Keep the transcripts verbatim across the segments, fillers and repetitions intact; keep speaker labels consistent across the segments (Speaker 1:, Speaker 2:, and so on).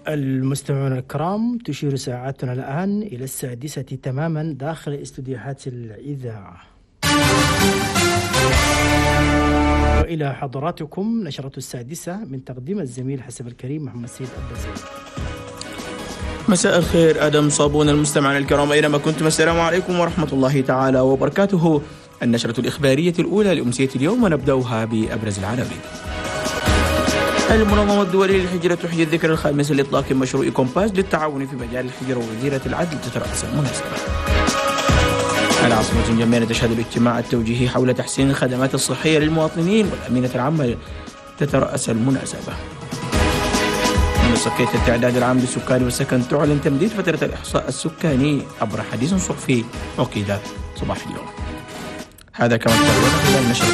Speaker 1: المستمعون الكرام، تشير ساعتنا الآن إلى السادسة تماما داخل استديوهات الإذاعة. وإلى حضراتكم نشرة السادسة من تقديم الزميل حسب الكريم محمد سيد البزيل.
Speaker 2: مساء الخير آدم صابون المستمعين الكرام أينما كنتم، السلام عليكم ورحمة الله تعالى وبركاته. النشرة الإخبارية الأولى لأمسية اليوم، ونبدأها بأبرز العناوين. المنظمة الدولية للهجرة تحيي الذكرى الخامس لإطلاق مشروع كومباس للتعاون في مجال الهجرة، ووزيرة العدل تترأس المناسبة. العاصمة الجامعية تشهد الاجتماع التوجيهي حول تحسين الخدمات الصحية للمواطنين، والأمينة العامة تترأس المناسبة. منسقية التعداد العام للسكان والسكن تعلن تمديد فترة الإحصاء السكاني عبر حديث صحفي عقد صباح اليوم. هذا كما تابعنا خلال نشرة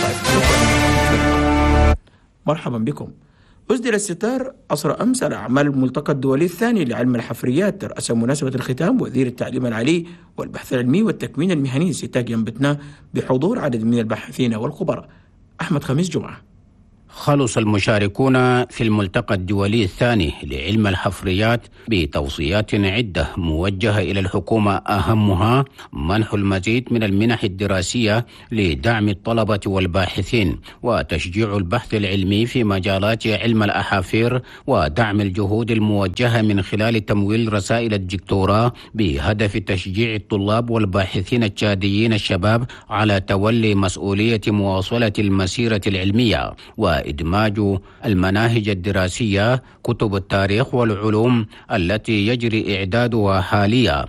Speaker 2: مرحبا بكم. أصدر الستار عصر أمس على أعمال الملتقى الدولي الثاني لعلم الحفريات، ترأس مناسبة الختام وزير التعليم العالي والبحث العلمي والتكوين المهني سيتاك ينبتنا بحضور عدد من الباحثين والخبراء. أحمد خميس جمعة.
Speaker 3: خلص المشاركون في الملتقى الدولي الثاني لعلم الحفريات بتوصيات عدة موجهة إلى الحكومة، أهمها منح المزيد من المنح الدراسية لدعم الطلبة والباحثين، وتشجيع البحث العلمي في مجالات علم الأحافير، ودعم الجهود الموجهة من خلال تمويل رسائل الدكتوراه بهدف تشجيع الطلاب والباحثين التشاديين الشباب على تولي مسؤولية مواصلة المسيرة العلمية، و إدماج المناهج الدراسية كتب التاريخ والعلوم التي يجري إعدادها حاليا،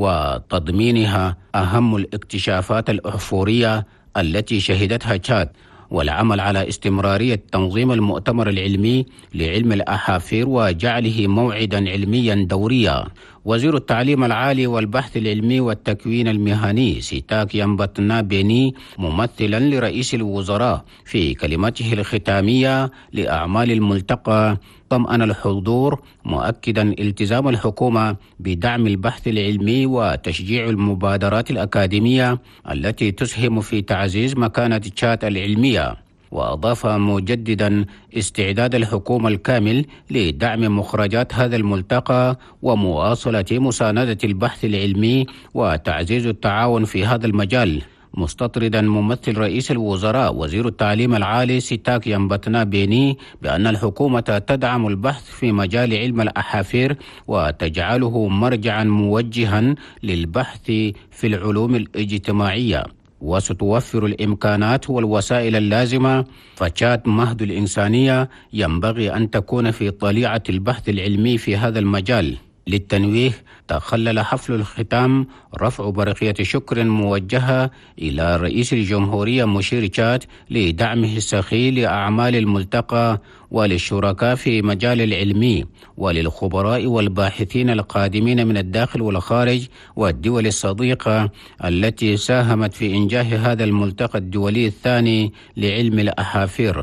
Speaker 3: وتضمينها أهم الاكتشافات الأحفورية التي شهدتها تشاد، والعمل على استمرارية تنظيم المؤتمر العلمي لعلم الأحافير وجعله موعدا علميا دوريا. وزير التعليم العالي والبحث العلمي والتكوين المهني سيتاك ينبتنا بيني، ممثلا لرئيس الوزراء في كلمته الختامية لأعمال الملتقى، طمأن الحضور مؤكدا التزام الحكومة بدعم البحث العلمي وتشجيع المبادرات الأكاديمية التي تسهم في تعزيز مكانة تشاد العلمية. وأضاف مجددا استعداد الحكومة الكامل لدعم مخرجات هذا الملتقى ومواصلة مساندة البحث العلمي وتعزيز التعاون في هذا المجال، مستطردا ممثل رئيس الوزراء وزير التعليم العالي سيتاك ينبتنا بيني بأن الحكومة تدعم البحث في مجال علم الأحافير وتجعله مرجعا موجها للبحث في العلوم الاجتماعية، وستوفر الإمكانات والوسائل اللازمة. فتشاد مهد الإنسانية ينبغي أن تكون في طليعة البحث العلمي في هذا المجال. للتنويه، تخلل حفل الختام رفع برقية شكر موجهة إلى رئيس الجمهورية مشير تشاد لدعمه السخي لأعمال الملتقى، وللشركاء في مجال العلمي، وللخبراء والباحثين القادمين من الداخل والخارج والدول الصديقة التي ساهمت في إنجاح هذا الملتقى الدولي الثاني لعلم الأحافير.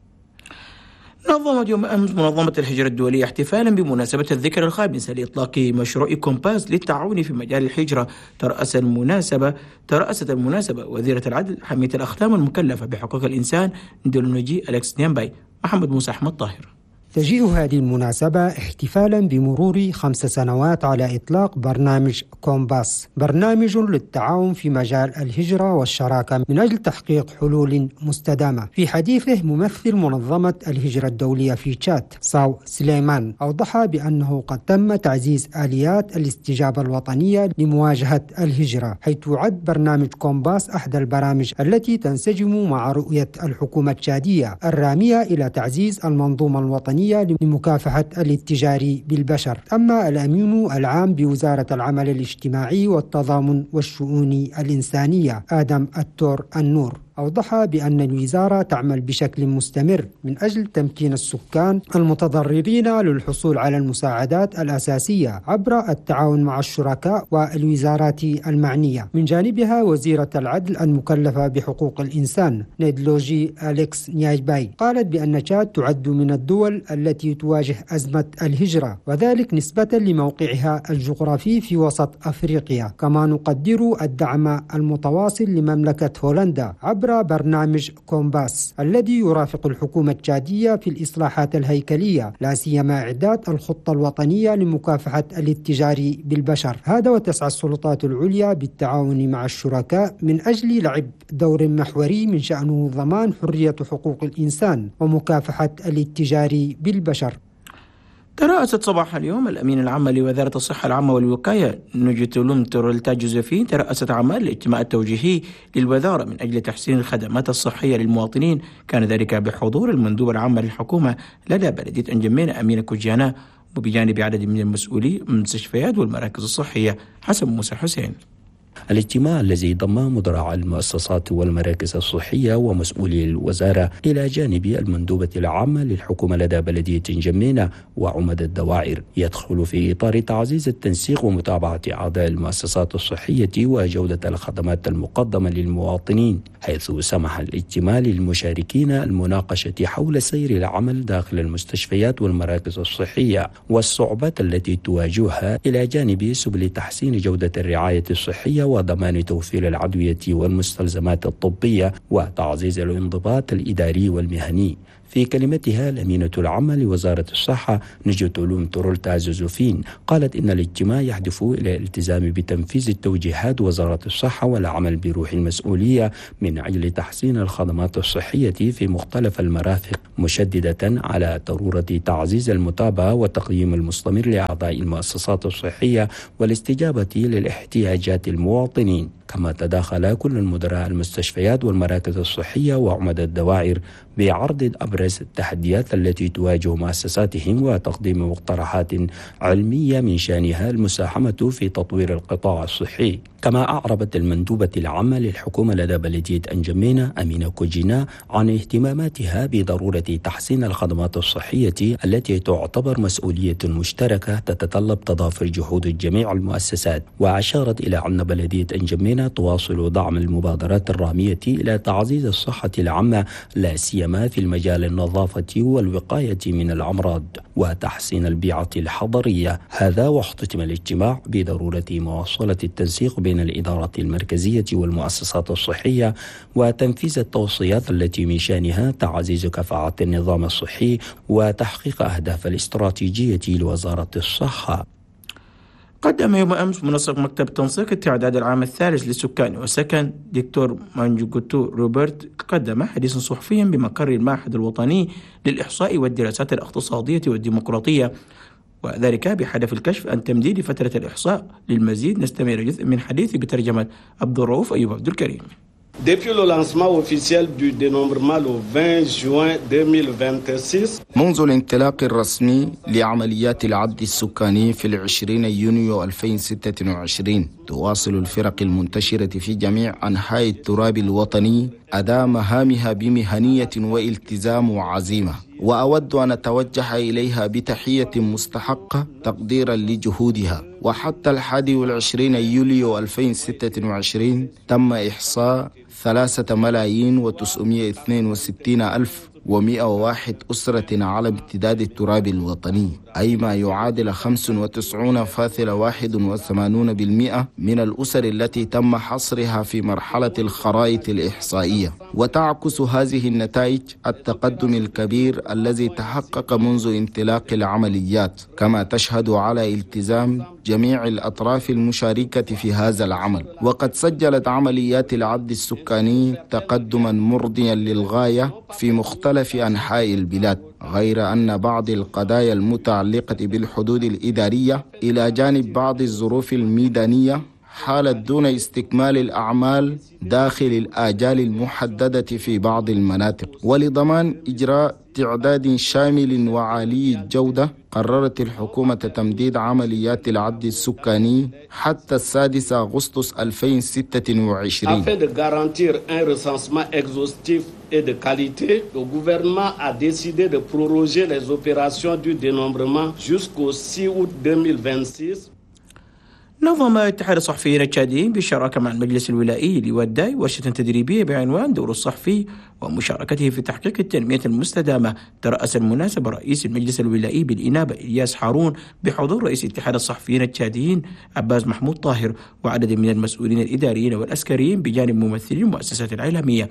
Speaker 2: نظمت يوم أمس منظمة الهجرة الدولية احتفالا بمناسبة الذكرى الخامسة لإطلاق مشروع كومباس للتعاون في مجال الهجرة. ترأس المناسبة ترأست المناسبة وزيرة العدل حمية الأختام المكلفة بحقوق الإنسان اندونيجي أليكس نيامباي. محمد موسى أحمد طاهر.
Speaker 4: تجيء هذه المناسبة احتفالا بمرور خمس سنوات على إطلاق برنامج كومباس، برنامج للتعاون في مجال الهجرة والشراكة من أجل تحقيق حلول مستدامة. في حديثه، ممثل منظمة الهجرة الدولية في تشاد ساو سليمان أوضح بأنه قد تم تعزيز آليات الاستجابة الوطنية لمواجهة الهجرة، حيث يعد برنامج كومباس أحد البرامج التي تنسجم مع رؤية الحكومة التشادية الرامية إلى تعزيز المنظومة الوطنية لمكافحة الاتجار بالبشر. أما الأمين العام بوزارة العمل الاجتماعي والتضامن والشؤون الإنسانية آدم التور النور أوضح بأن الوزارة تعمل بشكل مستمر من أجل تمكين السكان المتضررين للحصول على المساعدات الأساسية عبر التعاون مع الشركاء والوزارات المعنية. من جانبها، وزيرة العدل المكلفة بحقوق الإنسان نيدلوجي أليكس نيامباي قالت بأن تشاد تعد من الدول التي تواجه أزمة الهجرة، وذلك نسبة لموقعها الجغرافي في وسط أفريقيا. كما نقدر الدعم المتواصل لمملكة هولندا عبر كبرى برنامج كومباس الذي يرافق الحكومة التشادية في الإصلاحات الهيكلية، لا سيما إعداد الخطة الوطنية لمكافحة الاتجار بالبشر. هذا وتسعى السلطات العليا بالتعاون مع الشركاء من أجل لعب دور محوري من شأنه ضمان حرية حقوق الإنسان ومكافحة الاتجار بالبشر.
Speaker 2: ترأست صباح اليوم الأمين العام لوزارة الصحة العامة والوقاية نجتولوم تورلتا جوزيفين ترأست أعمال الاجتماع التوجيهي للوزارة من أجل تحسين الخدمات الصحية للمواطنين، كان ذلك بحضور المندوب العام للحكومة لدى بلدية أنجمينا أمينة كوجيانا وبجانب عدد من المسؤولين من المستشفيات والمراكز الصحية. حسن موسى حسين.
Speaker 5: الاجتماع الذي ضم مدراء المؤسسات والمراكز الصحية ومسؤولي الوزارة إلى جانب المندوبة العامة للحكومة لدى بلدية جمينة وعمد الدواعر يدخل في إطار تعزيز التنسيق ومتابعة أعضاء المؤسسات الصحية وجودة الخدمات المقدمة للمواطنين، حيث سمح الاجتماع للمشاركين المناقشة حول سير العمل داخل المستشفيات والمراكز الصحية والصعوبات التي تواجهها، إلى جانب سبل تحسين جودة الرعاية الصحية وضمان توفير الأدوية والمستلزمات الطبية وتعزيز الانضباط الإداري والمهني. في كلمتها الأمينة العامة لوزارة الصحة نجتولوم تورلتا جوزيفين قالت إن الاجتماع يهدف إلى الالتزام بتنفيذ التوجيهات وزارة الصحة والعمل بروح المسؤولية من أجل تحسين الخدمات الصحية في مختلف المرافق، مشددة على ضرورة تعزيز المتابعة والتقييم المستمر لأعضاء المؤسسات الصحية والاستجابة للاحتياجات المواطنين. كما تداخل كل المدراء المستشفيات والمراكز الصحية وعمد الدواعر بعرض أبرز التحديات التي تواجه مؤسساتهم وتقديم مقترحات علمية من شأنها المساهمة في تطوير القطاع الصحي. كما أعربت المندوبة العامة للحكومة لدى بلدية أنجمينا أمينة كوجينا عن اهتماماتها بضرورة تحسين الخدمات الصحية التي تعتبر مسؤولية مشتركة تتطلب تضافر جهود جميع المؤسسات، وأشارت إلى أن بلدية أنجمينا تواصل دعم المبادرات الرامية إلى تعزيز الصحة العامة لا سيما في المجال النظافة والوقاية من الأمراض وتحسين البيئة الحضرية. هذا واختتم الاجتماع بضرورة مواصلة التنسيق بين الإدارات المركزية والمؤسسات الصحية وتنفيذ التوصيات التي من شأنها تعزيز كفاءة النظام الصحي وتحقيق أهداف الاستراتيجية لوزارة الصحة.
Speaker 2: قدم يوم أمس منسق مكتب تنسيق التعداد العام الثالث للسكان والسكن دكتور مانجوتو روبرت قدم حديثا صحفيا بمقر المعهد الوطني للإحصاء والدراسات الاقتصادية والديمقراطية، وذلك بهدف الكشف عن تمديد فترة الإحصاء. للمزيد نستمر جزء من حديث بترجمة عبد الرؤوف أيوب عبد الكريم.
Speaker 6: Depuis le lancement officiel du dénombrement le vingt juin deux mille vingt-six
Speaker 7: منذ الانطلاق الرسمي لعمليات العد السكاني في العشرين يونيو ألفين وستة وعشرين، تواصل الفرق المنتشرة في جميع أنحاء التراب الوطني أداء مهامها بمهنية والتزام وعزيمة، وأود أن أتوجه إليها بتحية مستحقة تقديرا لجهودها. وحتى الحادي والعشرين يوليو ألفين وستة وعشرين تم إحصاء ثلاثة ملايين وتسعمائة واثنين وستين ألف ومئة وواحد أسرة على امتداد التراب الوطني، أي ما يعادل خمسة وتسعين فاصلة واحد وثمانين بالمئة من الأسر التي تم حصرها في مرحلة الخرائط الإحصائية. وتعكس هذه النتائج التقدم الكبير الذي تحقق منذ انطلاق العمليات، كما تشهد على التزام جميع الأطراف المشاركة في هذا العمل. وقد سجلت عمليات العد السكاني تقدما مرضيا للغاية في مختلف أنحاء البلاد، غير أن بعض القضايا المتعلقة بالحدود الإدارية إلى جانب بعض الظروف الميدانية حالت دون استكمال الأعمال داخل الآجال المحددة في بعض المناطق. ولضمان إجراء تعداد شامل وعالي الجودة، قررت الحكومة تمديد عمليات العد السكاني حتى السادس أغسطس ألفين وستة وعشرين.
Speaker 6: Afin de garantir un recensement exhaustif et de qualité, le gouvernement a décidé de proroger les opérations du dénombrement jusqu'au six août deux mille vingt-six.
Speaker 2: نظم اتحاد الصحفيين التشاديين بالشراكة مع المجلس الولائي لوداي ورشة تدريبية بعنوان دور الصحفي ومشاركته في تحقيق التنمية المستدامة. ترأس المناسبة رئيس المجلس الولائي بالإنابة إلياس حارون بحضور رئيس اتحاد الصحفيين التشاديين عباس محمود طاهر وعدد من المسؤولين الإداريين والأسكريين بجانب ممثلي المؤسسات الإعلامية.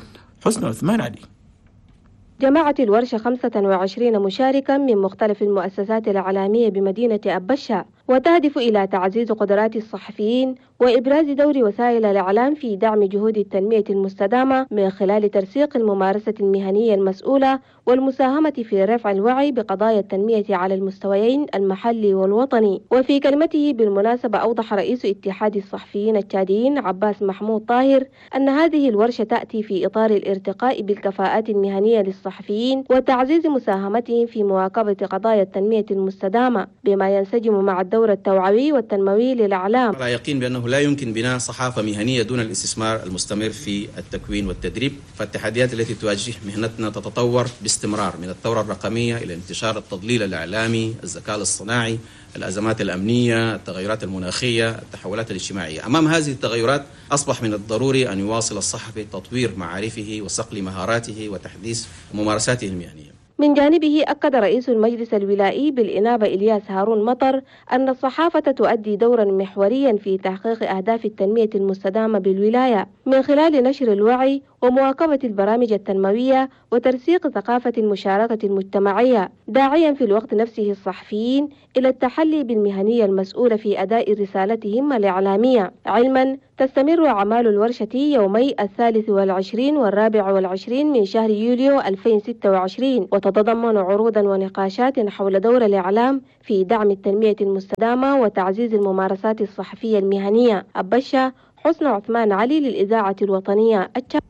Speaker 2: حسن عثمان علي.
Speaker 8: جمعت الورشة خمسة وعشرين مشاركا من مختلف المؤسسات الإعلامية بمدينة أبشة، وتهدف إلى تعزيز قدرات الصحفيين وإبراز دور وسائل الإعلام في دعم جهود التنمية المستدامة من خلال ترسيخ الممارسة المهنية المسؤولة والمساهمة في رفع الوعي بقضايا التنمية على المستويين المحلي والوطني. وفي كلمته بالمناسبة أوضح رئيس اتحاد الصحفيين التشاديين عباس محمود طاهر أن هذه الورشة تأتي في إطار الارتقاء بالكفاءات المهنية للصحفيين وتعزيز مساهمتهم في مواكبة قضايا التنمية المستدامة بما ينسجم مع الدور التوعوي والتنموي للإعلام.
Speaker 9: على يقين بأنه لا يمكن بناء صحافة مهنية دون الاستثمار المستمر في التكوين والتدريب، فالتحديات التي تواجه مهنتنا تتطور باستمرار من الثورة الرقمية إلى انتشار التضليل الإعلامي، الذكاء الاصطناعي، الأزمات الأمنية، التغيرات المناخية، التحولات الاجتماعية. أمام هذه التغيرات أصبح من الضروري أن يواصل الصحفي تطوير معارفه وصقل مهاراته وتحديث ممارساته المهنية.
Speaker 8: من جانبه أكد رئيس المجلس الولائي بالإنابة إلياس هارون مطر أن الصحافة تؤدي دورا محوريا في تحقيق أهداف التنمية المستدامة بالولاية من خلال نشر الوعي ومواكبة البرامج التنموية وترسيخ ثقافة المشاركة المجتمعية، داعيا في الوقت نفسه الصحفيين إلى التحلي بالمهنية المسؤولة في أداء رسالتهم الإعلامية، علما تستمر أعمال الورشة يومي الثالث والعشرين والرابع والعشرين من شهر يوليو ألفين وستة وعشرين، وتتضمن عروضا ونقاشات حول دور الإعلام في دعم التنمية المستدامة وتعزيز الممارسات الصحفية المهنية. أبشة، حسن عثمان علي للإذاعة الوطنية.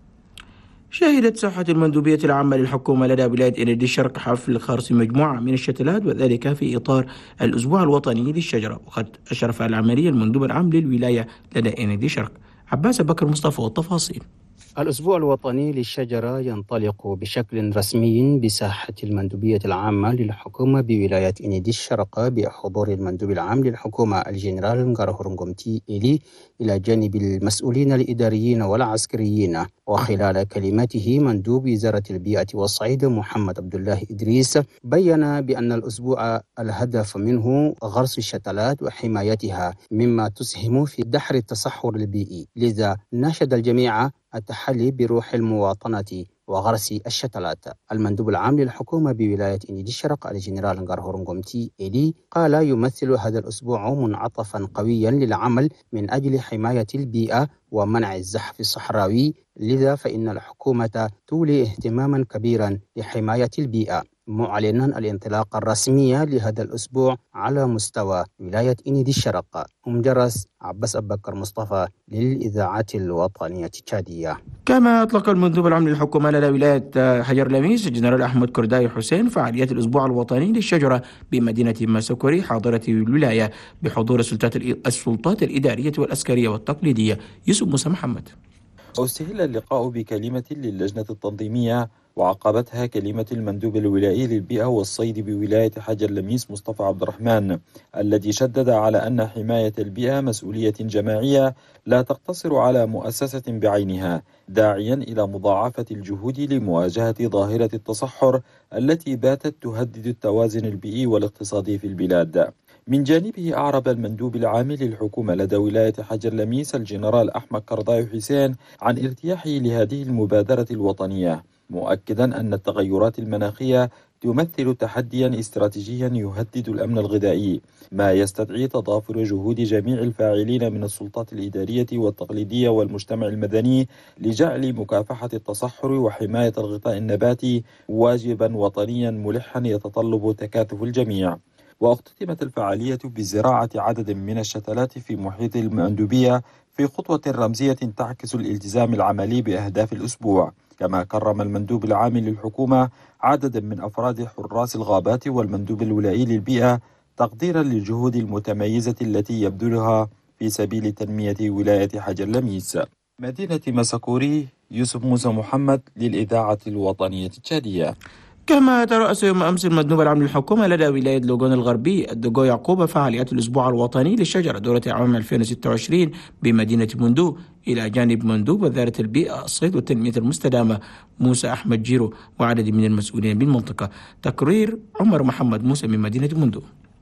Speaker 2: شهدت ساحة المندوبية العامة للحكومة لدى ولاية إنيدي الشرق حفل خرس مجموعة من الشتلات، وذلك في إطار الأسبوع الوطني للشجرة، وقد أشرف على العملية المندوب العام للولاية لدى إنيدي الشرق عباس بكر مصطفى والتفاصيل.
Speaker 10: الأسبوع الوطني للشجرة ينطلق بشكل رسمي بساحة المندوبية العامة للحكومة بولاية إنيدي الشرق بحضور المندوب العام للحكومة الجنرال نغارهورنغومتي إلي إلى جانب المسؤولين الإداريين والعسكريين. وخلال كلمته مندوب وزارة البيئة والصيد محمد عبد الله إدريس بيّن بأن الأسبوع الهدف منه غرس الشتلات وحمايتها مما تسهم في دحر التصحر البيئي، لذا ناشد الجميع التحلي بروح المواطنة وغرس الشتلات. المندوب العام للحكومة بولاية إنيدي الشرق الجنرال نغارهورنغومتي إلي قال يمثل هذا الأسبوع منعطفا قويا للعمل من أجل حماية البيئة ومنع الزحف الصحراوي، لذا فإن الحكومة تولي اهتماما كبيرا لحماية البيئة، معلنا الانطلاق الرسمي لهذا الأسبوع على مستوى ولاية إنيدي الشرق. مجرس عباس بكر مصطفى للإذاعة الوطنية التشادية.
Speaker 2: كما أطلق المندوب العام للحكومة لدى ولاية حجر لميس الجنرال أحمد كرداي حسين فعاليات الأسبوع الوطني للشجرة بمدينة ماسكوري حاضرة الولاية بحضور السلطات الإدارية والعسكرية والتقليدية. يوسف موسى محمد.
Speaker 11: استهل اللقاء بكلمة للجنة التنظيمية وعقبتها كلمة المندوب الولائي للبيئة والصيد بولاية حجر لميس مصطفى عبد الرحمن، الذي شدد على أن حماية البيئة مسؤولية جماعية لا تقتصر على مؤسسة بعينها، داعيا إلى مضاعفة الجهود لمواجهة ظاهرة التصحر التي باتت تهدد التوازن البيئي والاقتصادي في البلاد. من جانبه أعرب المندوب العام للحكومة لدى ولاية حجر لميس الجنرال أحمد كرداي حسين عن ارتياحه لهذه المبادرة الوطنية، مؤكدا أن التغيرات المناخية تمثل تحديا استراتيجيا يهدد الأمن الغذائي، ما يستدعي تضافر جهود جميع الفاعلين من السلطات الإدارية والتقليدية والمجتمع المدني لجعل مكافحة التصحر وحماية الغطاء النباتي واجبا وطنيا ملحا يتطلب تكاتف الجميع. واختتمت الفعالية بزراعة عدد من الشتلات في محيط المندوبية في خطوة رمزية تعكس الالتزام العملي بأهداف الأسبوع. كما كرم المندوب العام للحكومة عددا من أفراد حراس الغابات والمندوب الولائي للبيئة تقديرا للجهود المتميزة التي يبذلها في سبيل تنمية ولاية حجر لميس. مدينة ماسكوري، يوسف موسى محمد للإذاعة الوطنية التشادية.
Speaker 2: كما ترأس يوم أمس المندوب العام للحكومة لدى ولاية لوغون الغربي الدقو يعقوب فعاليات الأسبوع الوطني للشجرة دورة عام ألفين وستة وعشرين بمدينة مندو، إلى جانب مندوب وزارة البيئة الصيد والتنمية المستدامة موسى أحمد جيرو وعدد من المسؤولين بالمنطقة. تقرير عمر محمد موسى من مدينة مندو.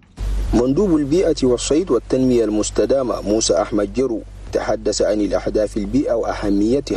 Speaker 12: مندوب البيئة والصيد والتنمية المستدامة موسى أحمد جيرو تحدث عن الأهداف البيئة وأهميتها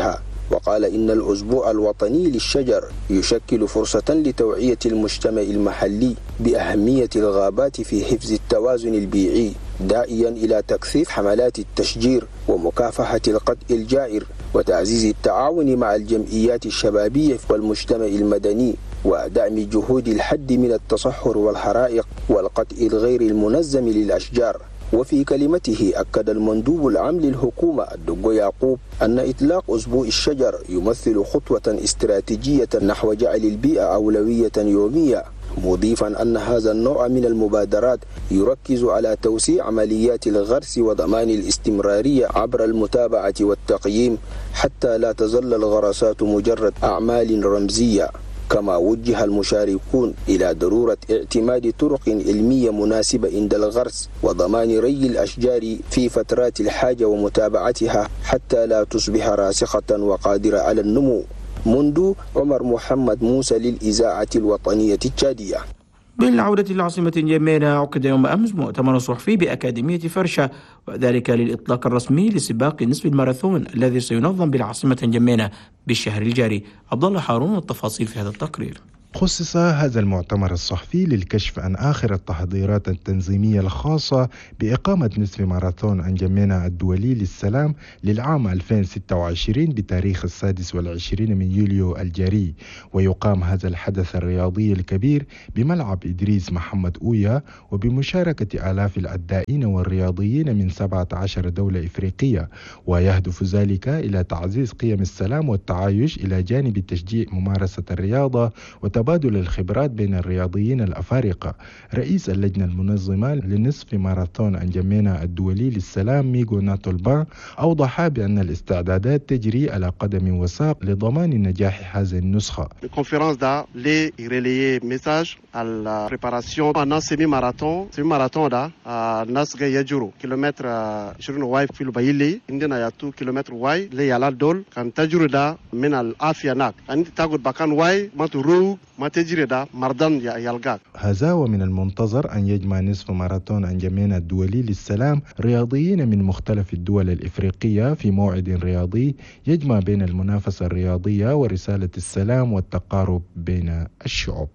Speaker 12: وقال إن الأسبوع الوطني للشجر يشكل فرصة لتوعية المجتمع المحلي بأهمية الغابات في حفظ التوازن البيئي، داعيا إلى تكثيف حملات التشجير ومكافحة القطع الجائر وتعزيز التعاون مع الجمعيات الشبابية والمجتمع المدني ودعم جهود الحد من التصحر والحرائق والقطع الغير المنظم للأشجار. وفي كلمته أكد المندوب العام للحكومة الدقو يعقوب أن إطلاق أسبوع الشجر يمثل خطوة استراتيجية نحو جعل البيئة أولوية يومية، مضيفا أن هذا النوع من المبادرات يركز على توسيع عمليات الغرس وضمان الاستمرارية عبر المتابعة والتقييم حتى لا تظل الغرسات مجرد أعمال رمزية. كما وجه المشاركون إلى ضرورة اعتماد طرق علمية مناسبة عند الغرس وضمان ري الأشجار في فترات الحاجة ومتابعتها حتى لا تصبح راسخة وقادرة على النمو. منذ عمر محمد موسى للإذاعة الوطنية التشادية.
Speaker 2: بالعودة للعاصمة جمينة، عقد يوم أمس مؤتمر صحفي بأكاديمية فرشة، وذلك للإطلاق الرسمي لسباق نصف الماراثون الذي سينظم بالعاصمة جمينة بالشهر الجاري. عبد الله حارون التفاصيل في هذا التقرير.
Speaker 13: خصص هذا المؤتمر الصحفي للكشف عن آخر التحضيرات التنظيمية الخاصة بإقامة نصف ماراثون أنجمينا الدولي للسلام للعام ألفين وستة وعشرين بتاريخ السادس والعشرين من يوليو الجاري. ويقام هذا الحدث الرياضي الكبير بملعب إدريس محمد أويا وبمشاركة آلاف العدائين والرياضيين من سبعة عشر دولة إفريقية، ويهدف ذلك إلى تعزيز قيم السلام والتعايش إلى جانب تشجيع ممارسة الرياضة وتبادل الخبرات بين الرياضيين الأفارقة. رئيس اللجنة المنظمة لنصف ماراثون أنجمينا الدولي للسلام ميغو ناتولبان أوضح بأن الاستعدادات تجري على قدم وساق لضمان نجاح هذه النسخة.
Speaker 14: الكونفرنس دا لي ريليي ميساج على la préparation à semi marathon semi marathon da nas ga yajuru kilometre عشرين واي في البايلي عندنا يا two kilometre واي لي على دول كان تجري دا من العافية ناك انت تاخد بكان واي ما تروح ما تجري دا مردان يا يلقاك.
Speaker 13: هذا ومن المنتظر أن يجمع نصف ماراثون أنجمينا الدولي للسلام رياضيين من مختلف الدول الإفريقية في موعد رياضي يجمع بين المنافسة الرياضية ورسالة السلام والتقارب بين الشعوب.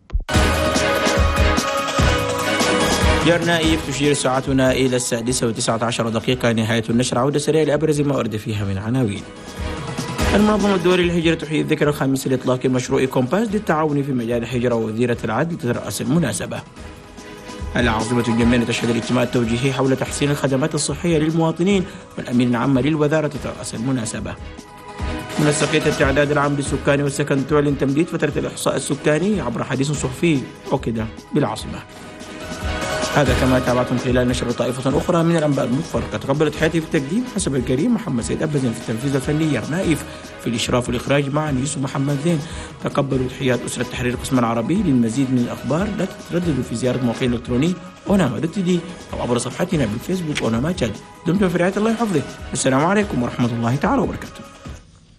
Speaker 2: جار نائف تشير ساعتنا إلى السادسة وتسعة عشر دقيقة نهاية النشر. عودة سريعة لأبرز ما ورد فيها من عناوين. المنظمة الدولية للهجرة تحيي الذكرى الخامس لإطلاق مشروع كومباس للتعاون في مجال الهجرة، ووزيرة العدل تترأس المناسبة. العاصمة الجمينة تشهد الاجتماع التوجيهي حول تحسين الخدمات الصحية للمواطنين، والأمين العام للوزارة تترأس المناسبة. منسقية التعداد العام للسكان والسكن تعلن تمديد فترة الإحصاء السكاني عبر حديث صحفي عقد بالعاصمة. هذا كما تابعتم خلال نشر طائفة أخرى من الأنباء المتفرقة. تقبلت حياتي في التقديم حسب الكريم محمد سيد أبزين، في التنفيذ الفني يار نائف، في الإشراف والإخراج معا يوسف محمد زين. تقبلوا تحيات أسرة تحرير القسم العربي. للمزيد من الأخبار لا تترددوا في زيارة موقعنا الإلكتروني أوناما دوت تي دي أو عبر صفحتنا بالفيسبوك أوناما تشاد. دمتم في رعاية الله يحفظه. السلام عليكم ورحمة الله تعالى وبركاته.